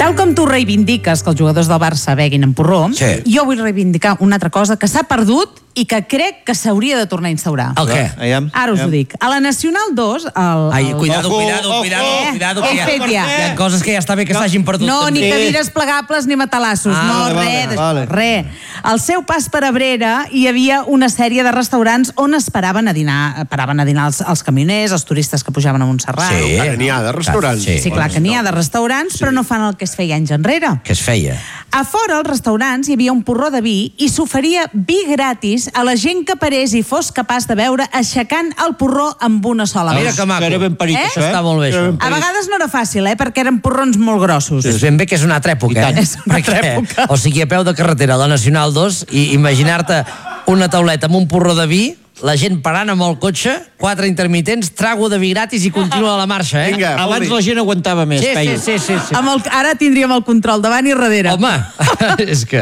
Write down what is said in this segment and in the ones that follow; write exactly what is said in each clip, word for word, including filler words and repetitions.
Tal com tu reivindiques que els jugadors del Barça beguin en porró, sí. jo vull reivindicar una altra cosa que s'ha perdut i que crec que s'hauria de tornar a instaurar. El què? Ara us ho dic. A la Nacional dos... El, Ai, el... cuidado, Ojo, cuidado, ojo, cuidado, eh, cuidado, que hi ha, Efetia. hi ha coses que ja està bé que s'hagin perdut. No, també. ni cadires plegables ni matalassos, Ah, no, vale, res, vale. res. Al seu pas per Abrera hi havia una sèrie de restaurants on es paraven a dinar, paraven a dinar els, els camioners, els turistes que pujaven a Montserrat. Sí, clar, n'hi ha de restaurants. Sí, sí clar que n'hi ha de restaurants, sí. però no fan el que es feia anys enrere. Què es feia? A fora, als restaurants, hi havia un porró de vi i s'oferia vi gratis a la gent que parés i fos capaç de beure aixecant el porró amb una sola mà. Mira que maco. Era ben parit, Eh? això, eh? Està molt bé, això. A vegades no era fàcil, eh? Perquè eren porrons molt grossos. És ben bé que és una altra època, eh? És una altra època. O sigui, a peu de carretera, a la Nacional dos, i imaginar-te una tauleta amb un porró de vi, la gent parant amb el cotxe, quatre intermitents, trago de vi gratis i continua la marxa, eh? Vinga, Abans la gent aguantava més, Sí, sí, feia. sí, sí, sí. Amb el, ara tindríem el control davant i darrere. Home, és que...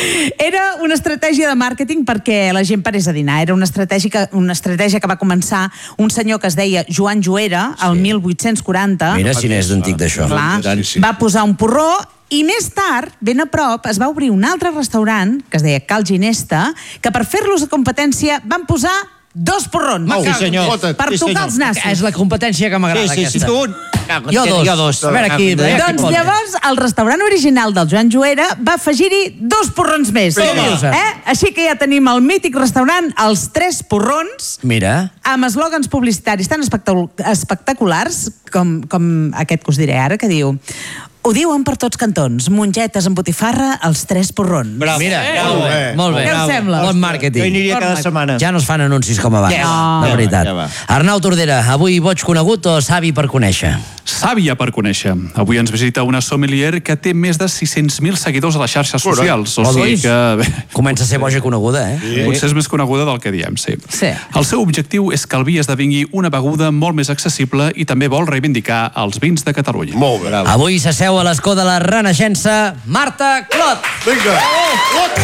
Era una estratègia de màrqueting perquè la gent parés a dinar. Era una estratègia que, una estratègia que va començar un senyor que es deia Joan Joera, el mil vuit-cents quaranta. Mira si n'és d'antic d'això. Clar, va posar un porró i més tard, ben a prop, es va obrir un altre restaurant que es deia Cal Ginesta, que per fer-los de competència van posar dos porrons. Oh, sí, senyor. Per Sí, tocar senyor. els nassos. És la competència que m'agrada, Sí, sí, sí, aquesta. tu un. Jo dos. Jo dos. A veure, aquí... Doncs llavors, el restaurant original del Joan Joera va afegir-hi dos porrons més. Què dius, eh? Eh? Així que ja tenim el mític restaurant Els Tres Porrons, Mira. amb eslògans publicitaris tan espectacu- espectaculars com, com aquest que us diré ara, que diu: ho diuen per tots cantons, mongetes amb botifarra, Els Tres Porrons. Bravo. Mira, Eh? molt bé, molt bé. Què us sembla? Bon màrqueting. Jo hi aniria cada setmana. Ja no es fan anuncis com abans, Ja de va, veritat. ja va. Arnau Tordera, avui boig conegut o savi per conèixer? Sàvia per conèixer. Avui ens visita una sommelier que té més de sis-cents mil seguidors a les xarxes socials. O sigui que... Bé, Comença a ser boja coneguda, eh? sí. Potser és més coneguda del que diem, sí. Sí. El seu objectiu és que el vi esdevingui una beguda molt més accessible i també vol reivindicar els vins de Catalunya. Molt bé. Avui s'asseu a l'escó de la Renaixença Marta Clot. Vinga.